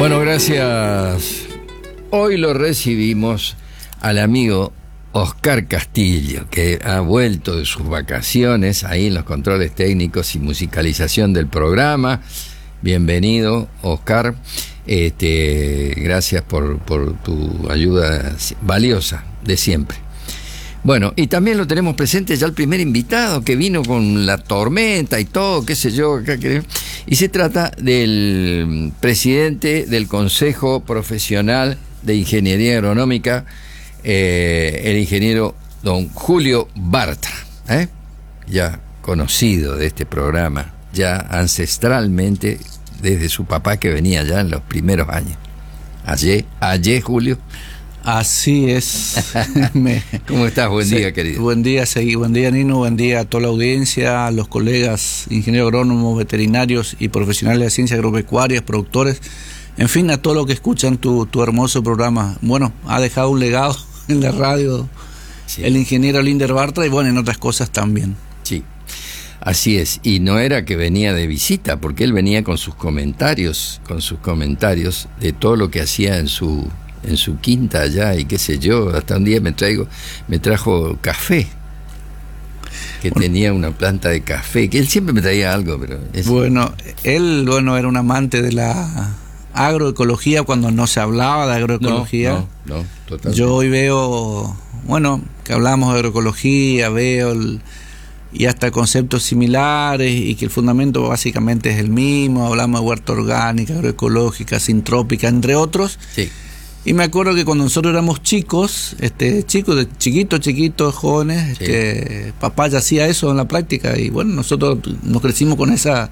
Bueno, gracias. Hoy lo recibimos al amigo Oscar Castillo, que ha vuelto de sus vacaciones ahí en los controles técnicos y musicalización del programa. Bienvenido, Oscar. Gracias por tu ayuda valiosa de siempre. Bueno, y también lo tenemos presente ya el primer invitado que vino con la tormenta y todo, qué sé yo, y se trata del presidente del Consejo Profesional de Ingeniería Agronómica, el ingeniero don Julio Bartra, ya conocido de este programa, ya ancestralmente desde su papá que venía ya en los primeros años. Ayer, Julio. Así es. ¿Cómo estás? Buen día, querido. Buen día, buen día, Nino. Buen día a toda la audiencia, a los colegas ingenieros agrónomos, veterinarios y profesionales de ciencias agropecuarias, productores, en fin, a todos los que escuchan tu hermoso programa. Bueno, ha dejado un legado en la radio, sí, el ingeniero Linder Bartra, y bueno, en otras cosas también. Sí, así es. Y no era que venía de visita, porque él venía con sus comentarios de todo lo que hacía en su quinta allá y qué sé yo. Hasta un día me trajo café, que tenía una planta de café, que él siempre me traía algo, pero él era un amante de la agroecología cuando no se hablaba de agroecología. No, totalmente. Yo hoy veo, que hablamos de agroecología, y hasta conceptos similares, y que el fundamento básicamente es el mismo. Hablamos de huerta orgánica, agroecológica, sintrópica, entre otros. Sí. Y me acuerdo que cuando nosotros éramos chicos, chiquitos, jóvenes, sí, papá ya hacía eso en la práctica, y bueno, nosotros nos crecimos con esa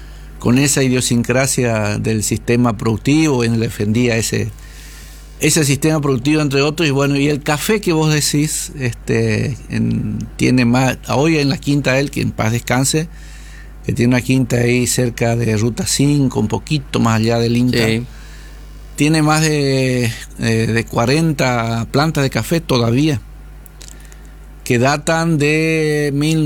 idiosincrasia del sistema productivo, y él defendía ese sistema productivo, entre otros. Y bueno, y el café que vos decís, tiene más, hoy en la quinta él, que en paz descanse, que tiene una quinta ahí cerca de Ruta 5, un poquito más allá del INTA. Sí. Tiene más de 40 plantas de café todavía, que datan de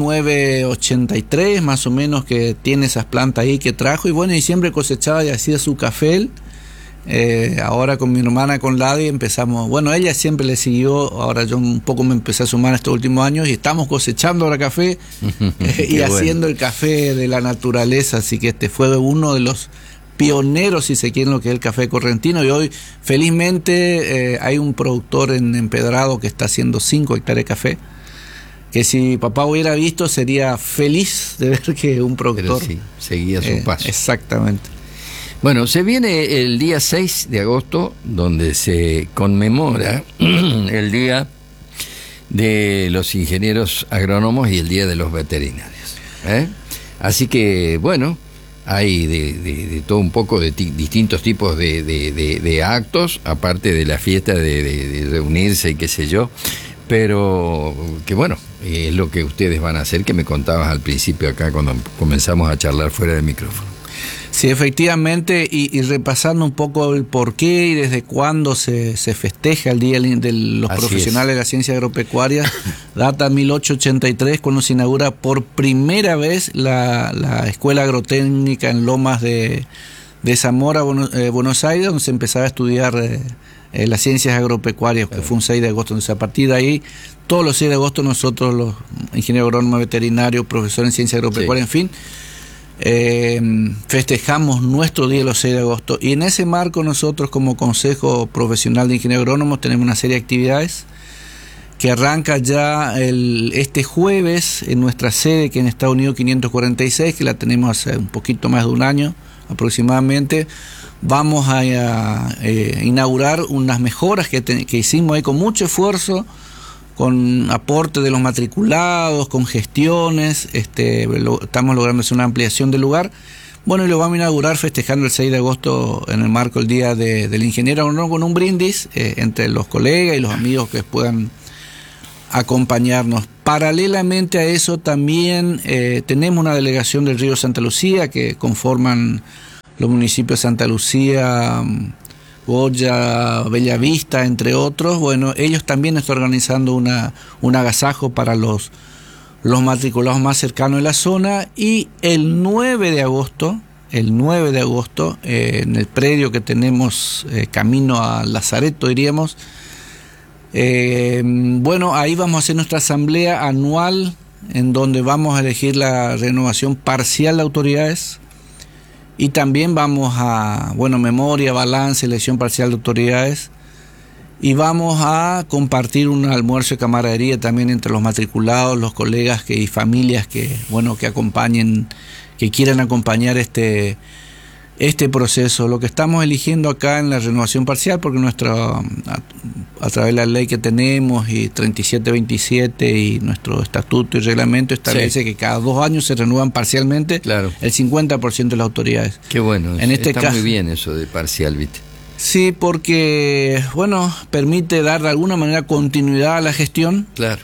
1983, más o menos, que tiene esas plantas ahí que trajo. Y bueno, y siempre cosechaba y hacía su café. Ahora con mi hermana, con Ladi, empezamos, ella siempre le siguió, ahora yo un poco me empecé a sumar estos últimos años, y estamos cosechando ahora café y haciendo el café de la naturaleza. Así que fue uno de los pioneros, si se quiere, en lo que es el café correntino. Y hoy, felizmente, hay un productor en Empedrado que está haciendo 5 hectáreas de café, que si papá hubiera visto, sería feliz de ver que un productor... Pero sí, seguía su paso. Exactamente. Bueno, se viene el día 6 de agosto, donde se conmemora el Día de los Ingenieros Agrónomos y el Día de los Veterinarios. Así que, hay de todo un poco, de distintos tipos de actos, aparte de la fiesta de reunirse y qué sé yo, pero que es lo que ustedes van a hacer, que me contabas al principio acá cuando comenzamos a charlar fuera del micrófono. Sí, efectivamente, y repasando un poco el porqué y desde cuándo se festeja el Día de los Así Profesionales de la Ciencia Agropecuaria. Data 1883, cuando se inaugura por primera vez la Escuela Agrotécnica en Lomas de Zamora, Buenos Aires, donde se empezaba a estudiar las ciencias agropecuarias, que fue un 6 de agosto. Entonces, a partir de ahí, todos los 6 de agosto, nosotros, los ingenieros agrónomos, veterinarios, profesores en ciencias agropecuarias, sí, en fin, festejamos nuestro día los 6 de agosto, y en ese marco nosotros, como Consejo Profesional de Ingenieros Agrónomos, tenemos una serie de actividades que arranca ya este jueves en nuestra sede, que en Estados Unidos 546, que la tenemos hace un poquito más de un año aproximadamente. Vamos a inaugurar unas mejoras que hicimos ahí con mucho esfuerzo, con aporte de los matriculados, con gestiones. Estamos logrando hacer una ampliación del lugar. Y lo vamos a inaugurar festejando el 6 de agosto en el marco del Día del Ingeniero Agrónomo, con un brindis entre los colegas y los amigos que puedan acompañarnos. Paralelamente a eso, también tenemos una delegación del Río Santa Lucía, que conforman los municipios de Santa Lucía, Goya, Bellavista, entre otros. Ellos también están organizando un agasajo para los matriculados más cercanos de la zona. Y el 9 de agosto el 9 de agosto, en el predio que tenemos camino a Lazareto, diríamos. Bueno, ahí vamos a hacer nuestra asamblea anual, en donde vamos a elegir la renovación parcial de autoridades, y también vamos a, memoria, balance, elección parcial de autoridades, y vamos a compartir un almuerzo de camaradería también entre los matriculados, los colegas y familias que acompañen, que quieran acompañar este proceso. Lo que estamos eligiendo acá en la renovación parcial, porque a través de la ley que tenemos, y 3727, y nuestro estatuto y reglamento establece que cada 2 años se renuevan parcialmente, claro, el 50% de las autoridades. Qué bueno, en este está caso, muy bien eso de parcial, ¿viste? Sí, porque, permite dar de alguna manera continuidad a la gestión. Claro.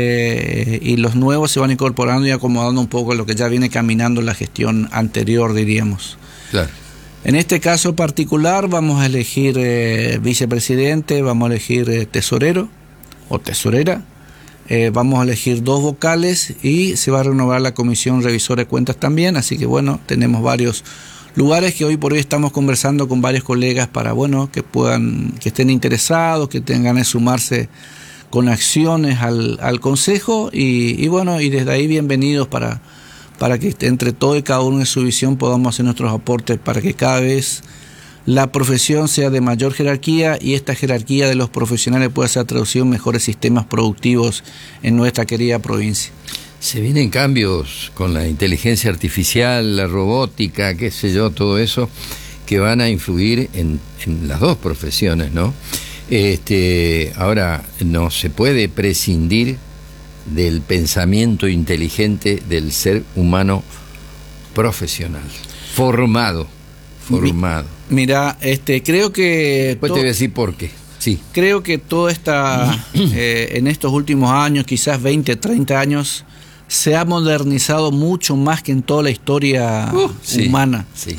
Y los nuevos se van incorporando y acomodando un poco lo que ya viene caminando la gestión anterior, diríamos. Claro. En este caso particular vamos a elegir vicepresidente, vamos a elegir tesorero o tesorera, vamos a elegir 2 vocales, y se va a renovar la comisión revisora de cuentas también. Así que tenemos varios lugares que hoy por hoy estamos conversando con varios colegas para que estén interesados, que tengan ganas de sumarse con acciones al consejo, y desde ahí bienvenidos para que entre todo y cada uno en su visión podamos hacer nuestros aportes para que cada vez la profesión sea de mayor jerarquía, y esta jerarquía de los profesionales pueda ser traducida en mejores sistemas productivos en nuestra querida provincia. Se vienen cambios con la inteligencia artificial, la robótica, qué sé yo, todo eso, que van a influir en las 2 profesiones, ¿no? Ahora, no se puede prescindir del pensamiento inteligente del ser humano profesional, formado. Mira, creo que... Después te voy a decir por qué. Sí. Creo que todo en estos últimos años, quizás 20, 30 años, se ha modernizado mucho más que en toda la historia humana. Sí.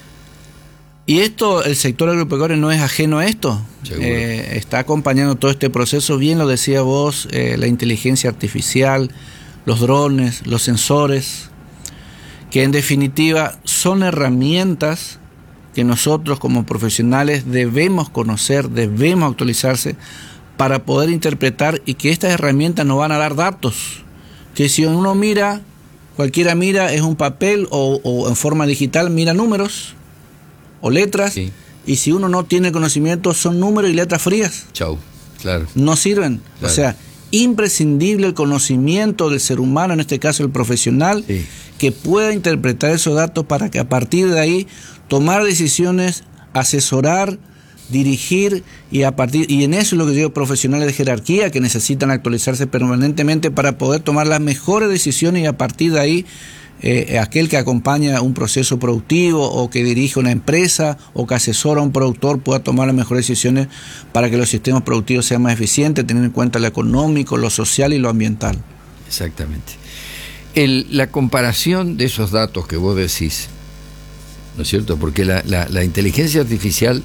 Y el sector agropecuario no es ajeno a esto. Está acompañando todo este proceso, bien lo decía vos, la inteligencia artificial, los drones, los sensores, que en definitiva son herramientas que nosotros como profesionales debemos conocer, debemos actualizarse para poder interpretar, y que estas herramientas nos van a dar datos, que si uno mira, cualquiera mira, es un papel o en forma digital, mira números o letras, sí. Y si uno no tiene conocimiento, son números y letras frías. Chau, claro. No sirven. Claro. O sea, imprescindible el conocimiento del ser humano, en este caso el profesional, sí, que pueda interpretar esos datos para que a partir de ahí tomar decisiones, asesorar, dirigir, y en eso es lo que digo, profesionales de jerarquía que necesitan actualizarse permanentemente para poder tomar las mejores decisiones, y a partir de ahí aquel que acompaña un proceso productivo, o que dirige una empresa, o que asesora a un productor, pueda tomar las mejores decisiones para que los sistemas productivos sean más eficientes, teniendo en cuenta lo económico, lo social y lo ambiental. Exactamente. La comparación de esos datos que vos decís, ¿no es cierto? Porque la inteligencia artificial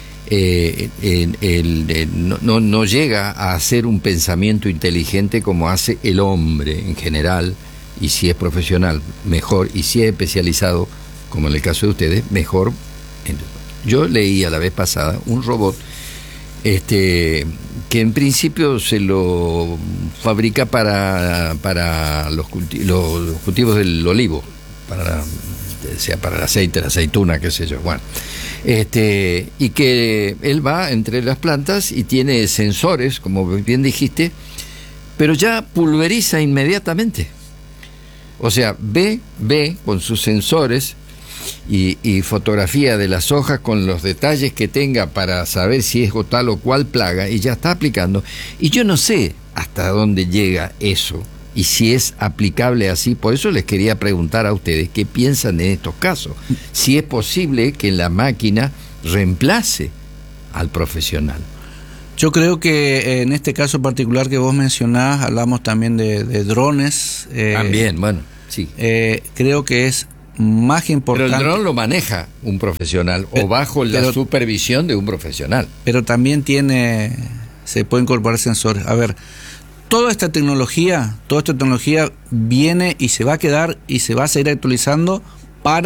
no llega a hacer un pensamiento inteligente como hace el hombre en general, y si es profesional, mejor, y si es especializado, como en el caso de ustedes, mejor. Yo leí a la vez pasada un robot que en principio se lo fabrica para los cultivos del olivo, sea para el aceite, la aceituna, qué sé yo, y que él va entre las plantas y tiene sensores, como bien dijiste, pero ya pulveriza inmediatamente. O sea, ve con sus sensores y fotografía de las hojas con los detalles que tenga para saber si es tal o cual plaga, y ya está aplicando. Y yo no sé hasta dónde llega eso y si es aplicable así. Por eso les quería preguntar a ustedes qué piensan en estos casos. Si es posible que la máquina reemplace al profesional. Yo creo que en este caso particular que vos mencionás, hablamos también de drones. También, bueno, sí. Creo que es más importante. Pero el dron lo maneja un profesional, o bajo la supervisión de un profesional. Pero también se puede incorporar sensores. A ver, toda esta tecnología viene y se va a quedar y se va a seguir actualizando para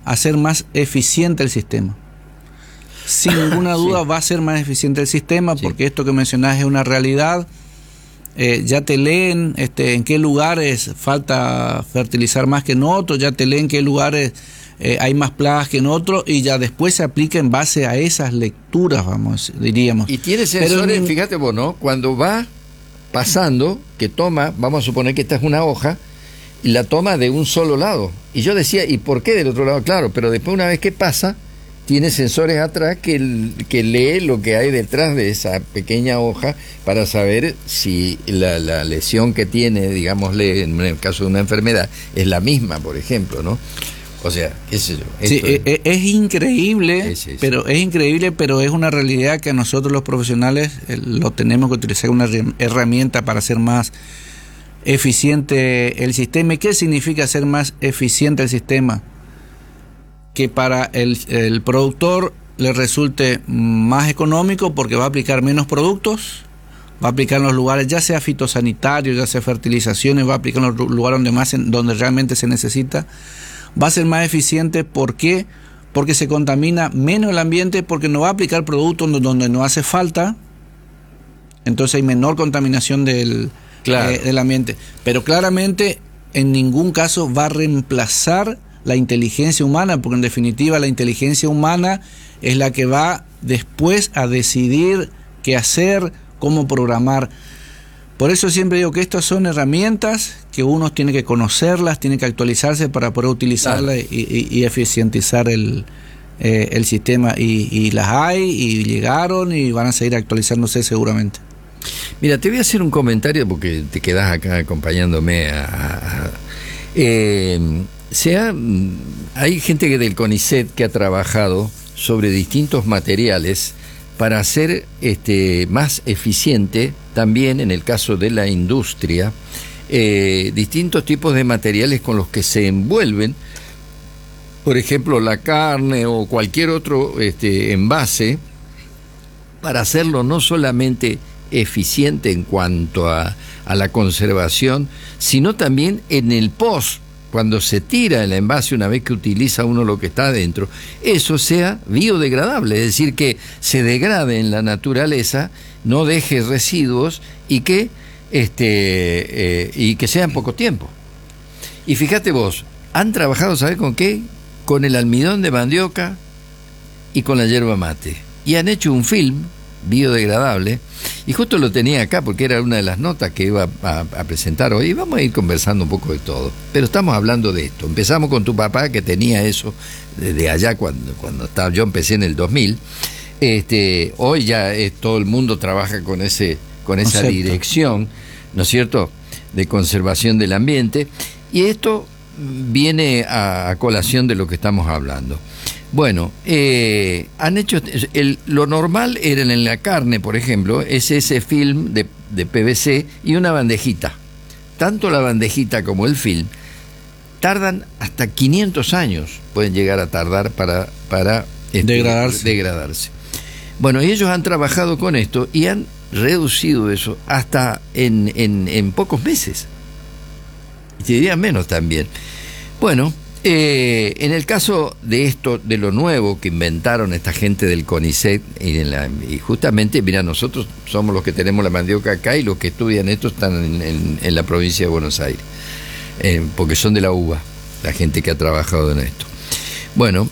hacer más eficiente el sistema. Sin ninguna duda va a ser más eficiente el sistema, porque esto que mencionás es una realidad. Ya te leen en qué lugares falta fertilizar más que en otros, ya te leen en qué lugares hay más plagas que en otros, y ya después se aplica en base a esas lecturas, diríamos. Y tiene sensores, fíjate vos, ¿no? Cuando va pasando, que toma, vamos a suponer que esta es una hoja, y la toma de un solo lado. Y yo decía, ¿y por qué del otro lado? Claro, pero después una vez que pasa, tiene sensores atrás que lee lo que hay detrás de esa pequeña hoja para saber si la lesión que tiene, digámosle, en el caso de una enfermedad, es la misma, por ejemplo, ¿no? O sea, qué sé yo. Sí, es increíble, pero es una realidad que nosotros los profesionales lo tenemos que utilizar una herramienta para hacer más eficiente el sistema. ¿Y qué significa hacer más eficiente el sistema? Que para el productor le resulte más económico, porque va a aplicar menos productos, va a aplicar en los lugares, ya sea fitosanitarios, ya sea fertilizaciones, va a aplicar en los lugares donde realmente se necesita. Va a ser más eficiente, ¿por qué? Porque se contamina menos el ambiente, porque no va a aplicar productos donde no hace falta, entonces hay menor contaminación del ambiente. Pero claramente en ningún caso va a reemplazar la inteligencia humana, porque en definitiva la inteligencia humana es la que va después a decidir qué hacer, cómo programar. Por eso siempre digo que estas son herramientas que uno tiene que conocerlas, tiene que actualizarse para poder utilizarlas y eficientizar el sistema. Y las hay, y llegaron, y van a seguir actualizándose seguramente. Mira, te voy a hacer un comentario porque te quedás acá acompañándome hay gente del CONICET que ha trabajado sobre distintos materiales para hacer más eficiente también, en el caso de la industria, distintos tipos de materiales con los que se envuelven, por ejemplo, la carne o cualquier otro envase, para hacerlo no solamente eficiente en cuanto a la conservación, sino también en el post, cuando se tira el envase, una vez que utiliza uno lo que está adentro, eso sea biodegradable, es decir, que se degrade en la naturaleza, no deje residuos y que sea en poco tiempo. Y fíjate vos, han trabajado, ¿sabés con qué? Con el almidón de mandioca y con la yerba mate, y han hecho un film biodegradable, y justo lo tenía acá porque era una de las notas que iba a presentar hoy, y vamos a ir conversando un poco de todo, pero estamos hablando de esto. Empezamos con tu papá, que tenía eso desde allá cuando yo empecé en el 2000. Hoy ya todo el mundo trabaja con esa dirección, ¿no es cierto?, de conservación del ambiente, y esto viene a colación de lo que estamos hablando. Bueno, han hecho lo normal era en la carne, por ejemplo, es ese film de PVC y una bandejita. Tanto la bandejita como el film tardan hasta 500 años, pueden llegar a tardar para degradarse. Bueno, ellos han trabajado con esto y han reducido eso hasta en pocos meses. Y te diría menos también. Bueno, en el caso de esto, de lo nuevo que inventaron esta gente del CONICET, y justamente, mira, nosotros somos los que tenemos la mandioca acá, y los que estudian esto están en la provincia de Buenos Aires, porque son de la UBA, la gente que ha trabajado en esto. Bueno,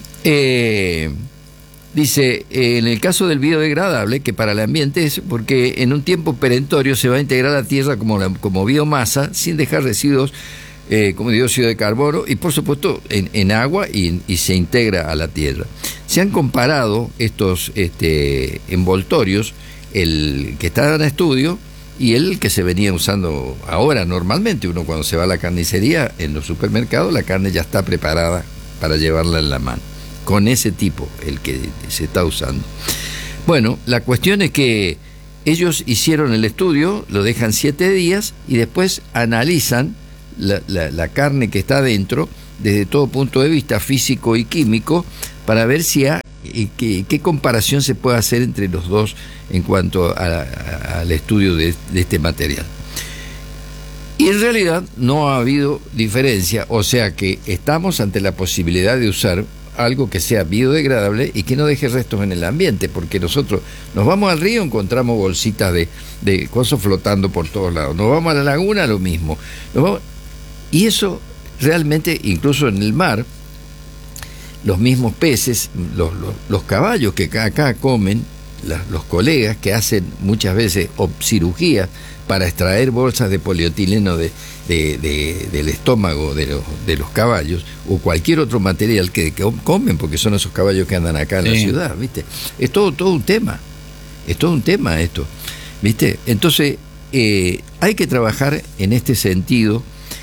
dice, en el caso del biodegradable, que para el ambiente es porque en un tiempo perentorio se va a integrar a la tierra como biomasa, sin dejar residuos como dióxido de carbono y por supuesto en agua, y se integra a la tierra. Se han comparado estos envoltorios, el que está en estudio y el que se venía usando ahora normalmente. Uno cuando se va a la carnicería, en los supermercados, la carne ya está preparada para llevarla en la mano, con ese tipo, el que se está usando. Bueno, la cuestión es que ellos hicieron el estudio, lo dejan 7 días y después analizan la carne que está adentro desde todo punto de vista físico y químico, para ver si qué comparación se puede hacer entre los dos en cuanto al estudio de este material. Y en realidad no ha habido diferencia, o sea que estamos ante la posibilidad de usar algo que sea biodegradable y que no deje restos en el ambiente, porque nosotros nos vamos al río, encontramos bolsitas de cosas flotando por todos lados, nos vamos a la laguna, lo mismo, y eso realmente, incluso en el mar, los mismos peces, los caballos que acá comen, los colegas que hacen muchas veces cirugías para extraer bolsas de polietileno del estómago de los caballos, o cualquier otro material que comen, porque son esos caballos que andan acá en la ciudad, ¿viste? Es todo un tema, esto, ¿viste? Entonces, hay que trabajar en este sentido,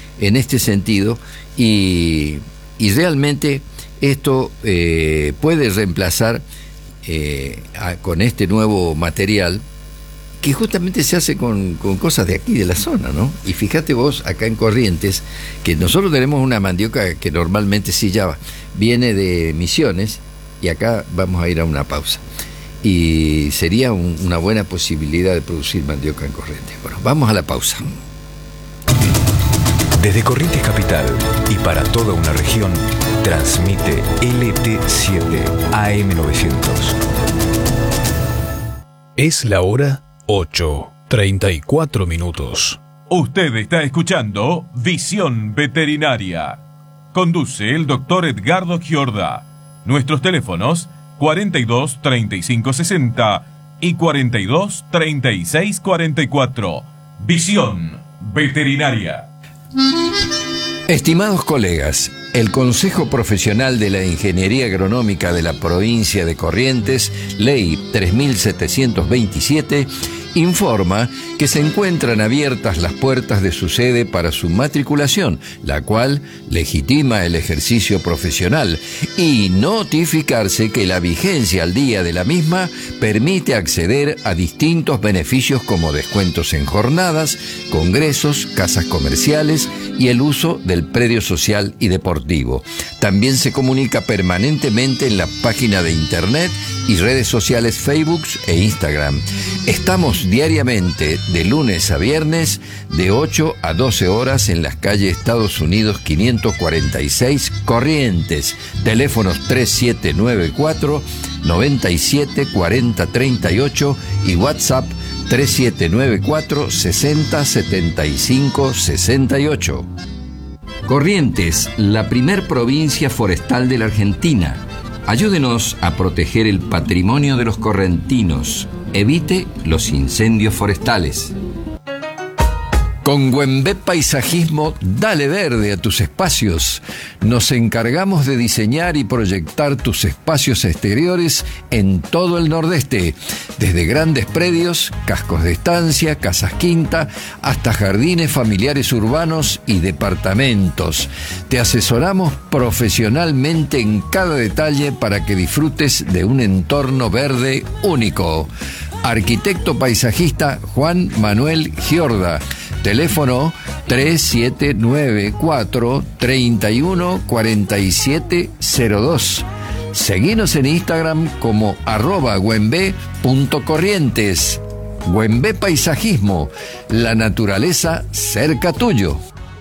y realmente esto puede reemplazar con este nuevo material, que justamente se hace con cosas de aquí, de la zona, ¿no? Y fíjate vos, acá en Corrientes, que nosotros tenemos una mandioca que normalmente sí ya viene de Misiones, y acá vamos a ir a una pausa. Y sería una buena posibilidad de producir mandioca en Corrientes. Bueno, vamos a la pausa. Desde Corrientes Capital y para toda una región, transmite LT7 AM900. Es la hora 8:34 minutos. Usted está escuchando Visión Veterinaria. Conduce el doctor Edgardo Giorda. Nuestros teléfonos 42 35 60 y 42 36 44. Visión Veterinaria. Estimados colegas, el Consejo Profesional de la Ingeniería Agronómica de la provincia de Corrientes, Ley 3727, informa que se encuentran abiertas las puertas de su sede para su matriculación, la cual legitima el ejercicio profesional, y notificarse que la vigencia al día de la misma permite acceder a distintos beneficios como descuentos en jornadas, congresos, casas comerciales y el uso del predio social y deportivo. También se comunica permanentemente en la página de internet y redes sociales Facebook e Instagram. Estamos diariamente de lunes a viernes de 8 a 12 horas en las calles Estados Unidos 546 Corrientes. Teléfonos 3794 97 40 38 y WhatsApp 3794 60 75 68. Corrientes, la primer provincia forestal de la Argentina. Ayúdenos a proteger el patrimonio de los correntinos. Evite los incendios forestales. Con Güembé Paisajismo, dale verde a tus espacios. Nos encargamos de diseñar y proyectar tus espacios exteriores en todo el Nordeste, desde grandes predios, cascos de estancia, casas quinta, hasta jardines familiares urbanos y departamentos. Te asesoramos profesionalmente en cada detalle para que disfrutes de un entorno verde único. Arquitecto paisajista Juan Manuel Giorda. Teléfono 3794 314702. Seguinos en Instagram como @güembé.corrientes. Güembé Paisajismo, la naturaleza cerca tuyo.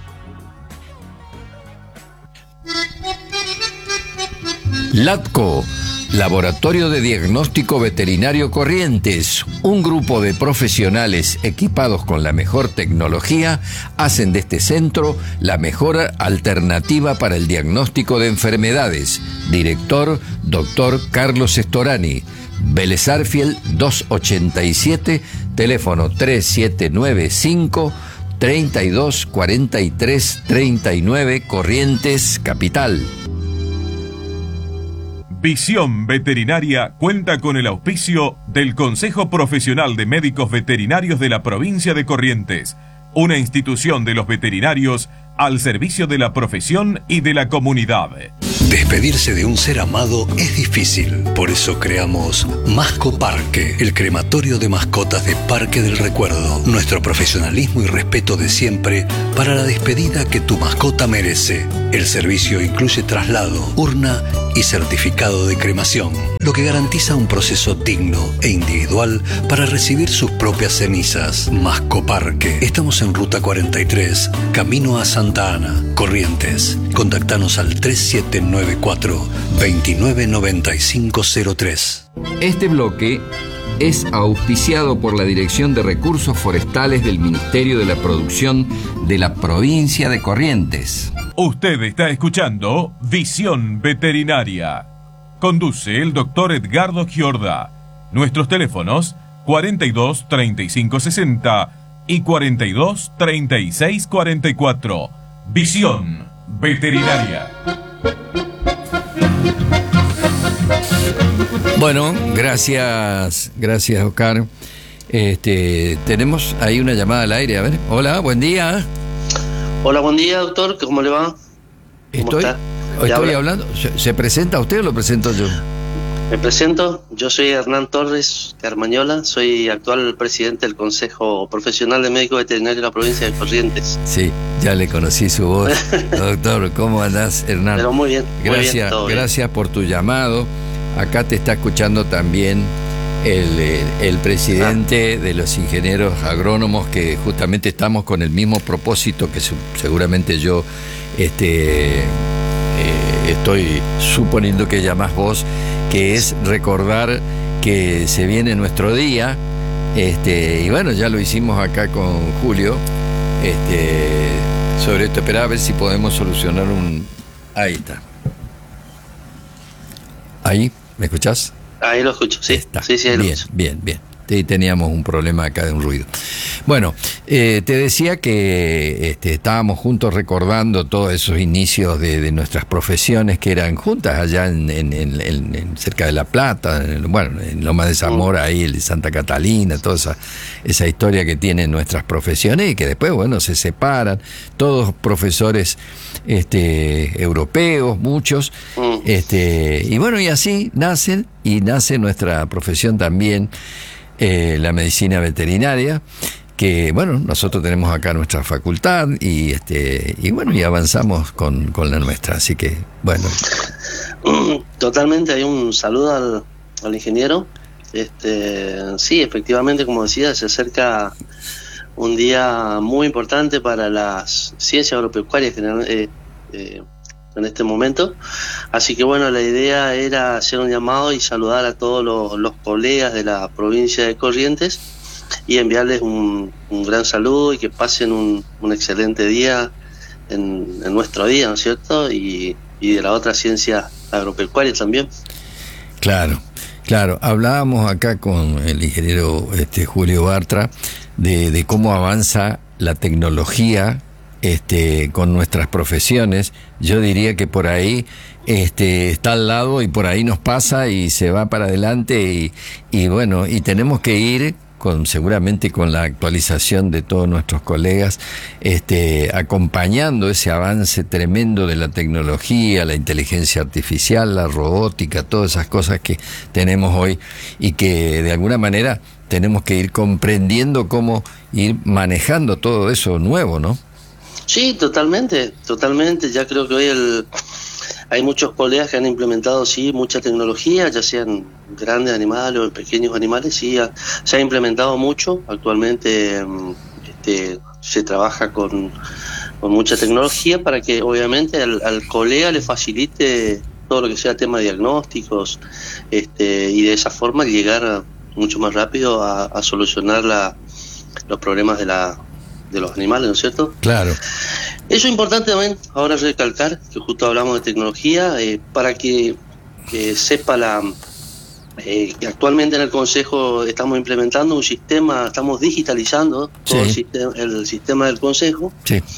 LATCO, Laboratorio de Diagnóstico Veterinario Corrientes, un grupo de profesionales equipados con la mejor tecnología, hacen de este centro la mejor alternativa para el diagnóstico de enfermedades. Director, Dr. Carlos Estorani. Vélez Arfiel 287, teléfono 3795 3243 39, Corrientes, Capital. Visión Veterinaria cuenta con el auspicio del Consejo Profesional de Médicos Veterinarios de la provincia de Corrientes, una institución de los veterinarios al servicio de la profesión y de la comunidad. Despedirse de un ser amado es difícil, por eso creamos Mascoparque, el crematorio de mascotas de Parque del Recuerdo. Nuestro profesionalismo y respeto de siempre para la despedida que tu mascota merece. El servicio incluye traslado, urna y certificado de cremación, lo que garantiza un proceso digno e individual para recibir sus propias cenizas. Mascoparque. Estamos en Ruta 43, camino a San Santa Ana, Corrientes. Contactanos al 3794-299503. Este bloque es auspiciado por la Dirección de Recursos Forestales del Ministerio de la Producción de la Provincia de Corrientes. Usted está escuchando Visión Veterinaria. Conduce el doctor Edgardo Giorda. Nuestros teléfonos 42 35 60 y 42 36 44. Visión Veterinaria. Bueno, gracias Oscar. Tenemos ahí una llamada al aire, a ver. Hola, buen día. Hola, buen día, doctor, ¿cómo le va? Estoy hablando. ¿Se presenta usted o lo presento yo? Me presento, yo soy Hernán Torres Carmañola, soy actual presidente del Consejo Profesional de Médicos Veterinarios de la provincia de Corrientes. Sí, ya le conocí su voz. Doctor, ¿cómo andás, Hernán? Pero muy bien, gracias por tu llamado. Acá te está escuchando también el presidente de los ingenieros agrónomos, que justamente estamos con el mismo propósito que seguramente yo estoy suponiendo que llamás vos, que es recordar que se viene nuestro día, y bueno, ya lo hicimos acá con Julio, sobre esto. Esperá a ver si podemos solucionar ahí está. Ahí, ¿me escuchás? Ahí lo escucho, sí. Sí, ahí lo escucho. Bien. Sí, teníamos un problema acá de un ruido. Bueno, te decía que estábamos juntos recordando todos esos inicios de nuestras profesiones que eran juntas allá en cerca de La Plata, en Loma de Zamora, ahí el de Santa Catalina, toda esa historia que tienen nuestras profesiones y que después, se separan, todos profesores europeos, muchos, y así nace nuestra profesión también. La medicina veterinaria, que nosotros tenemos acá nuestra facultad y avanzamos con la nuestra, así que Totalmente, hay un saludo al ingeniero. Sí, efectivamente, como decía, se acerca un día muy importante para las ciencias agropecuarias en este momento, así que la idea era hacer un llamado y saludar a todos los colegas de la provincia de Corrientes y enviarles un gran saludo y que pasen un excelente día en nuestro día, ¿no es cierto? Y de la otra ciencia agropecuaria también. Claro, hablábamos acá con el ingeniero Julio Bartra de cómo avanza la tecnología con nuestras profesiones. Yo diría que por ahí está al lado y por ahí nos pasa y se va para adelante y tenemos que ir seguramente con la actualización de todos nuestros colegas, acompañando ese avance tremendo de la tecnología, la inteligencia artificial, la robótica, todas esas cosas que tenemos hoy y que de alguna manera tenemos que ir comprendiendo cómo ir manejando todo eso nuevo, ¿no? Sí, totalmente. Ya creo que hoy hay muchos colegas que han implementado, mucha tecnología, ya sean grandes animales o pequeños animales, se ha implementado mucho. Actualmente se trabaja con mucha tecnología para que obviamente al colega le facilite todo lo que sea tema de diagnósticos, y de esa forma llegar mucho más rápido a solucionar los problemas de los animales, ¿no es cierto? Claro. Eso es importante también, ahora recalcar, que justo hablamos de tecnología, para que sepa que actualmente en el Consejo estamos implementando un sistema, estamos digitalizando todo el sistema del Consejo,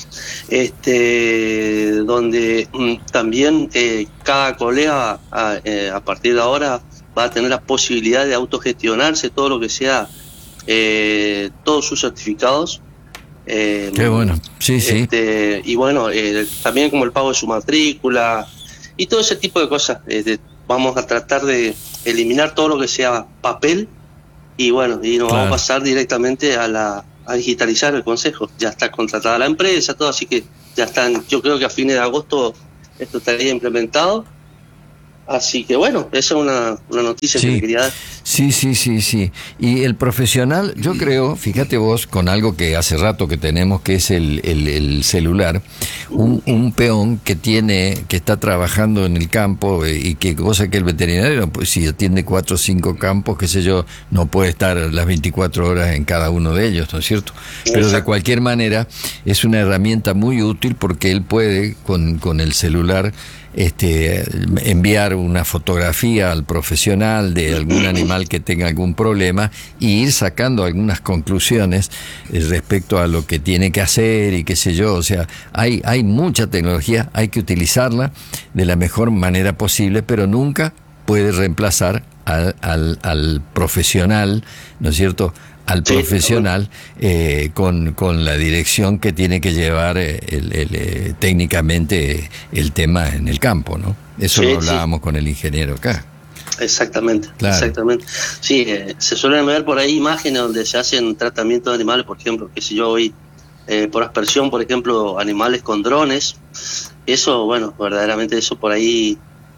donde también cada colega a partir de ahora va a tener la posibilidad de autogestionarse todo lo que sea, todos sus certificados. Qué bueno, sí. Y también como el pago de su matrícula y todo ese tipo de cosas. Vamos a tratar de eliminar todo lo que sea papel y nos vamos a pasar directamente a digitalizar el consejo. Ya está contratada la empresa, todo, así que ya están. Yo creo que a fines de agosto esto estaría implementado. Así que esa es una noticia que quería dar. Sí. Y el profesional, yo creo, fíjate vos, con algo que hace rato que tenemos, que es el celular, un peón que está trabajando en el campo y que cosa que el veterinario, pues si atiende 4 o 5 campos, qué sé yo, no puede estar las 24 horas en cada uno de ellos, ¿no es cierto? Pero de cualquier manera es una herramienta muy útil porque él puede con el celular enviar una fotografía al profesional de algún animal que tenga algún problema y ir sacando algunas conclusiones respecto a lo que tiene que hacer y qué sé yo. O sea, hay mucha tecnología, hay que utilizarla de la mejor manera posible, pero nunca puede reemplazar al profesional, ¿no es cierto?, al profesional con la dirección que tiene que llevar técnicamente el tema en el campo, ¿no? Eso lo hablábamos con el ingeniero acá. Exactamente, claro. Exactamente. Sí, se suelen ver por ahí imágenes donde se hacen tratamientos de animales, por ejemplo, que si yo hoy por aspersión, por ejemplo, animales con drones. Eso, bueno, verdaderamente eso por ahí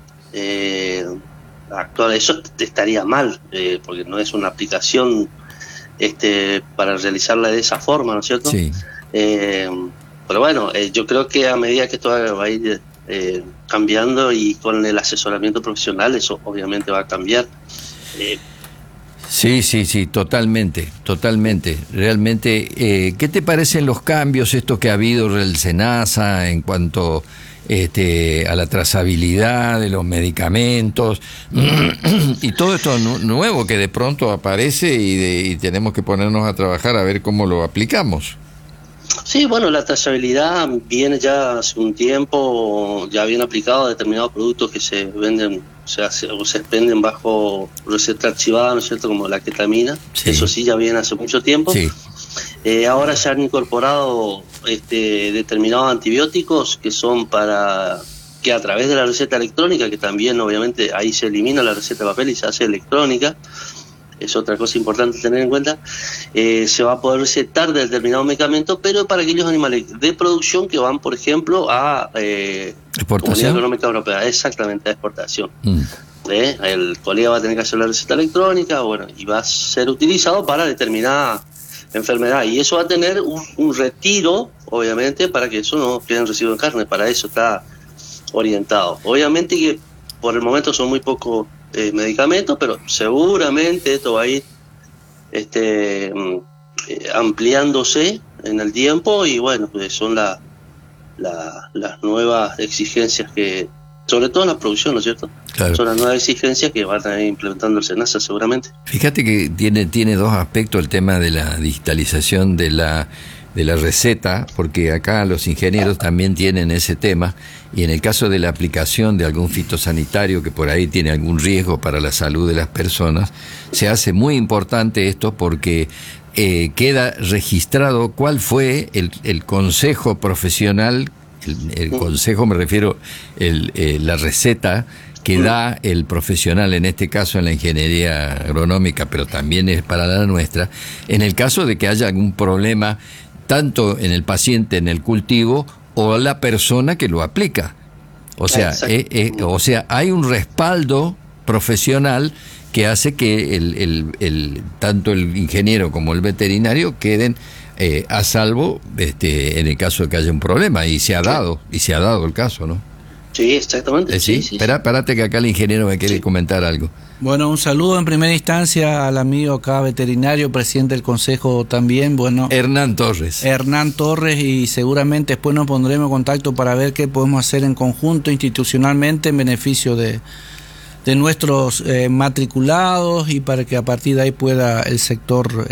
actual, eso estaría mal, porque no es una aplicación para realizarla de esa forma, ¿no es cierto? Sí. Pero bueno, yo creo que a medida que esto va a ir cambiando y con el asesoramiento profesional, eso obviamente va a cambiar. Sí, totalmente. Realmente, ¿qué te parecen los cambios estos que ha habido del SENASA en cuanto a la trazabilidad de los medicamentos y todo esto nuevo que de pronto aparece y tenemos que ponernos a trabajar a ver cómo lo aplicamos? Sí, bueno, la trazabilidad viene ya hace un tiempo, ya bien aplicado a determinados productos que se venden, o se venden bajo receta archivada, ¿no es cierto?, como la ketamina. Sí. Eso sí, ya viene hace mucho tiempo. Sí. Ahora se han incorporado determinados antibióticos que son que a través de la receta electrónica, que también obviamente ahí se elimina la receta de papel y se hace electrónica, es otra cosa importante tener en cuenta, se va a poder recetar de determinado medicamento, pero para aquellos animales de producción que van, por ejemplo, a ¿exportación? Comunidad Económica Europea, exactamente, a exportación. El colega va a tener que hacer la receta electrónica, bueno, y va a ser utilizado para determinada enfermedad, y eso va a tener un retiro, obviamente, para que eso no quede en residuo de carne. Para eso está orientado. Obviamente que por el momento son muy pocos medicamentos, pero seguramente esto va a ir ampliándose en el tiempo, y bueno, pues son las nuevas exigencias que, sobre todo en la producción, ¿no es cierto? Claro. Son las nuevas exigencias que van a ir implementando el SENASA seguramente. Fíjate que tiene dos aspectos el tema de la digitalización de la receta, porque acá los ingenieros también tienen ese tema, y en el caso de la aplicación de algún fitosanitario que por ahí tiene algún riesgo para la salud de las personas, se hace muy importante esto porque queda registrado cuál fue el consejo profesional, el consejo, me refiero, la receta que da el profesional, en este caso en la ingeniería agronómica, pero también es para la nuestra, en el caso de que haya algún problema tanto en el paciente, en el cultivo, o la persona que lo aplica. O sea, hay un respaldo profesional que hace que tanto el ingeniero como el veterinario queden a salvo en el caso de que haya un problema, y se ha dado el caso, ¿no? Sí, exactamente. Sí. Espérate que acá el ingeniero me quiere comentar algo. Bueno, un saludo en primera instancia al amigo acá veterinario, presidente del consejo también, bueno. Hernán Torres, y seguramente después nos pondremos en contacto para ver qué podemos hacer en conjunto institucionalmente en beneficio de nuestros matriculados, y para que a partir de ahí pueda el sector,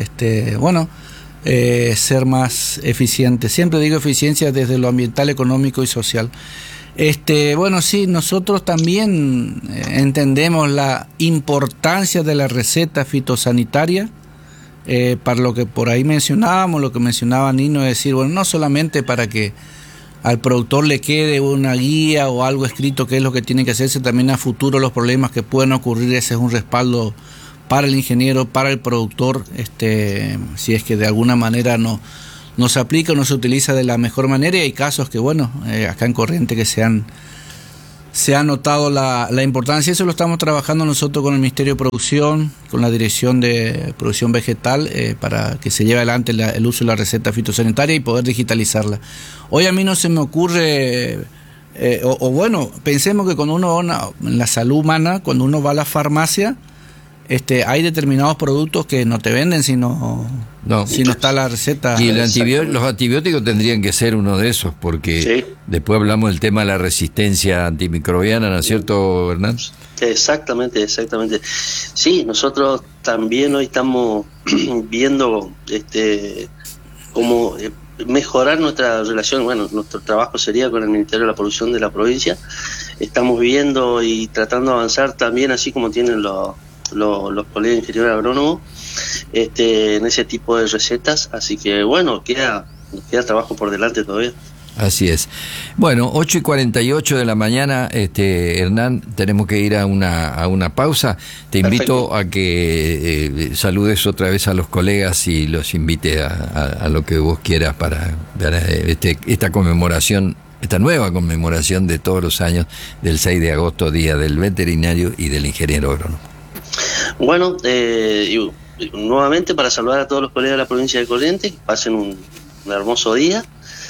ser más eficiente. Siempre digo eficiencia desde lo ambiental, económico y social. Sí, nosotros también entendemos la importancia de la receta fitosanitaria, para lo que por ahí mencionábamos, lo que mencionaba Nino, es decir, bueno, no solamente para que al productor le quede una guía o algo escrito que es lo que tiene que hacerse, también a futuro los problemas que pueden ocurrir, ese es un respaldo para el ingeniero, para el productor, si es que de alguna manera no se aplica o no se utiliza de la mejor manera. Y hay casos que, bueno, acá en Corrientes que se han se ha notado la importancia. Eso lo estamos trabajando nosotros con el Ministerio de Producción, con la Dirección de Producción Vegetal, para que se lleve adelante el uso de la receta fitosanitaria y poder digitalizarla. Hoy a mí no se me ocurre, bueno, pensemos que cuando uno va en la salud humana, cuando uno va a la farmacia, hay determinados productos que no te venden si no está la receta. Y los antibióticos tendrían que ser uno de esos, porque sí. Después hablamos del tema de la resistencia antimicrobiana, ¿no es cierto, Hernán? Exactamente. Sí, nosotros también hoy estamos viendo cómo mejorar nuestra relación. Bueno, nuestro trabajo sería con el Ministerio de la Producción de la provincia. Estamos viendo y tratando de avanzar también, así como tienen los colegas ingenieros agrónomos, en ese tipo de recetas. Así que bueno, nos queda trabajo por delante todavía. Así es. Bueno, 8:48 de la mañana, Hernán, tenemos que ir a una pausa. Te invito a que saludes otra vez a los colegas y los invite a lo que vos quieras para esta conmemoración, esta nueva conmemoración de todos los años del 6 de agosto, Día del Veterinario y del Ingeniero Agrónomo. Bueno, nuevamente para saludar a todos los colegas de la provincia de Corrientes, que pasen un hermoso día.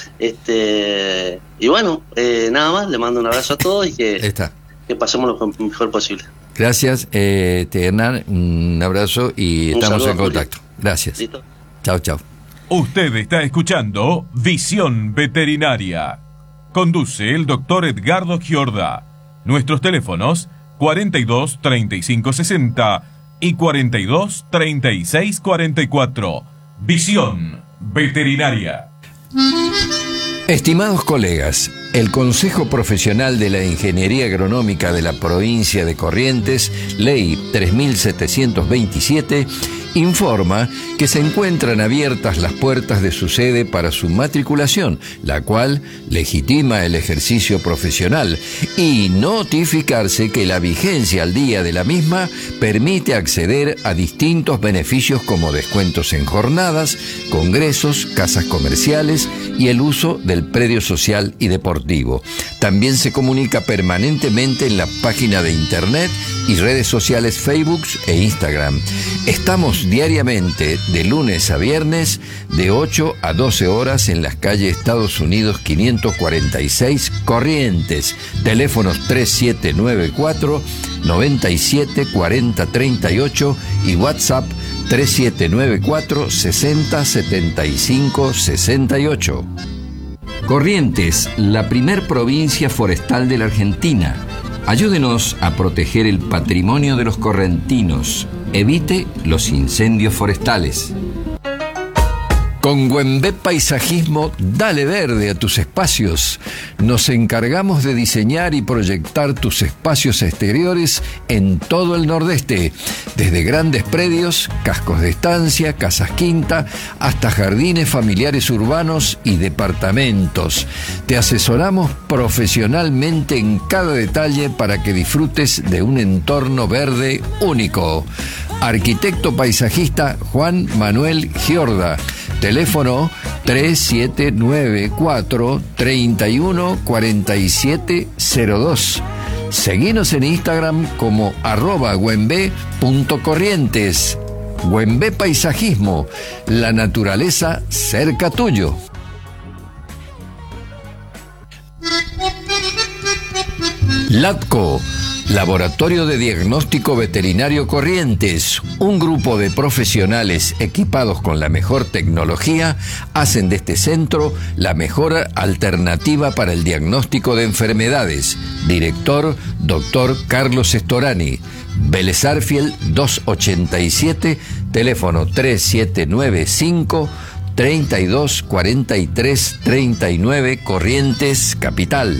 Y bueno, nada más, le mando un abrazo a todos y que pasemos lo mejor posible. Gracias, Hernán, un abrazo y estamos en contacto. Gracias. ¿Listo? Chao. Usted está escuchando Visión Veterinaria. Conduce el doctor Edgardo Giorda. Nuestros teléfonos 42 35 60 y 42 36 44. Visión Veterinaria. Estimados colegas, el Consejo Profesional de la Ingeniería Agronómica de la Provincia de Corrientes, Ley 3727, informa que se encuentran abiertas las puertas de su sede para su matriculación, la cual legitima el ejercicio profesional, y notificarse que la vigencia al día de la misma permite acceder a distintos beneficios como descuentos en jornadas, congresos, casas comerciales y el uso del predio social y deportivo. También se comunica permanentemente en la página de internet y redes sociales Facebook e Instagram. Estamos diariamente de lunes a viernes de 8 a 12 horas en las calles Estados Unidos 546 Corrientes. Teléfonos 3794 97 40 38 y WhatsApp 3794 60 75 68. Corrientes, la primer provincia forestal de la Argentina. Ayúdenos a proteger el patrimonio de los correntinos. Evite los incendios forestales. Con Güembé Paisajismo, dale verde a tus espacios. Nos encargamos de diseñar y proyectar tus espacios exteriores en todo el Nordeste, desde grandes predios, cascos de estancia, casas quinta, hasta jardines familiares urbanos y departamentos. Te asesoramos profesionalmente en cada detalle para que disfrutes de un entorno verde único. Arquitecto paisajista Juan Manuel Giorda. Teléfono 3794 314702. Seguinos en Instagram como @güembé.corrientes. Güembé Paisajismo, la naturaleza cerca tuyo. LATCO, Laboratorio de Diagnóstico Veterinario Corrientes, un grupo de profesionales equipados con la mejor tecnología, hacen de este centro la mejor alternativa para el diagnóstico de enfermedades. Director, Dr. Carlos Estorani. Vélez Arfiel 287, teléfono 3795 3243 39, Corrientes, Capital.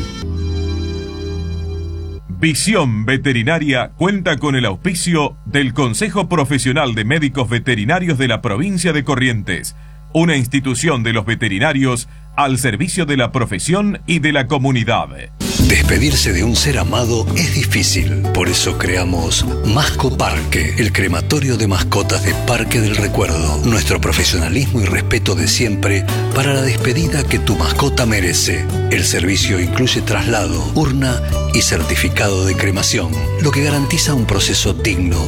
Visión Veterinaria cuenta con el auspicio del Consejo Profesional de Médicos Veterinarios de la Provincia de Corrientes, una institución de los veterinarios al servicio de la profesión y de la comunidad. Despedirse de un ser amado es difícil, por eso creamos Mascoparque, el crematorio de mascotas de Parque del Recuerdo. Nuestro profesionalismo y respeto de siempre para la despedida que tu mascota merece. El servicio incluye traslado, urna y certificado de cremación, lo que garantiza un proceso digno